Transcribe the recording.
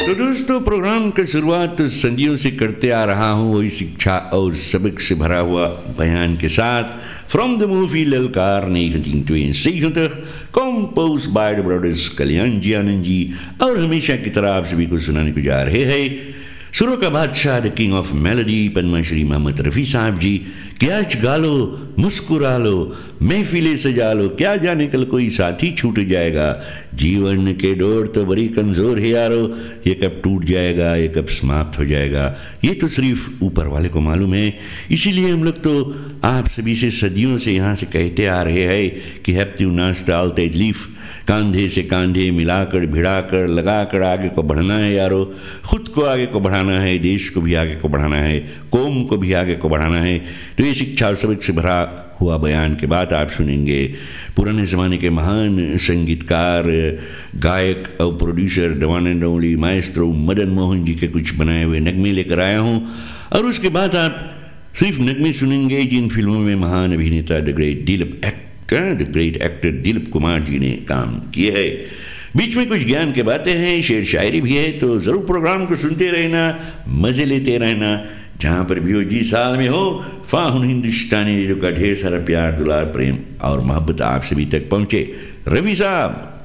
तो दोस्तों, प्रोग्राम की शुरुआत तो सदियों से करते आ रहा हूँ, वही शिक्षा और सबक से भरा हुआ बयान के साथ। फ्रॉम द मूवी ललकार 1972, कंपोज बाय द ब्रदर्स कल्याण जी आनंद जी, और हमेशा की तरह आप सभी को सुनाने को जा रहे हैं सुरों का बादशाह, the king of melody, Padmashri Mohammad Rafi साहब जी। कि आज गा लो, मुस्कुरा लो, महफिलें सजा लो, क्या जाने कल कोई साथी छूट जाएगा। जीवन के डोर तो बड़ी कमज़ोर है यारो, ये कब टूट जाएगा, ये कब समाप्त हो जाएगा, ये तो सिर्फ ऊपर वाले को मालूम है। इसीलिए हम लोग तो आप सभी से सदियों से यहाँ से कहते आ रहे हैं कि हैप्पी नाश्ता तजलीफ, कांधे से कांधे मिलाकर भिड़ाकर लगाकर आगे को बढ़ना है यारो। खुद को आगे को बढ़ाना है, देश को भी आगे को बढ़ाना है, कौम को भी आगे को बढ़ाना है। तो ये शिक्षा और सबक से भरा हुआ बयान के बाद आप सुनेंगे पुराने ज़माने के महान संगीतकार, गायक और producer the one and only Maestro Madan Mohan ji के कुछ बनाए हुए नगमे लेकर आया हूँ। और उसके बाद आप सिर्फ नगमे सुनेंगे जिन फिल्मों में महान अभिनेता the great actor Dilip Kumar ji ने काम किए है। बीच में कुछ ज्ञान के बातें हैं, शेर शायरी भी है, तो ज़रूर प्रोग्राम को सुनते रहना, मज़े लेते रहना। जहाँ पर भी हो, जिस साल में हो, फाहुन हिंदुस्तानी रेडियो का ढेर सारा प्यार, दुलार, प्रेम और मोहब्बत आप सभी तक पहुँचे। रवि साहब